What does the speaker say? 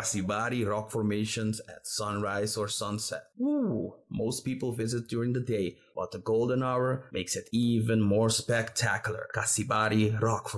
Casibari rock formations at sunrise or sunset. Woo! Most people visit during the day, but the golden hour makes it even more spectacular. Casibari rock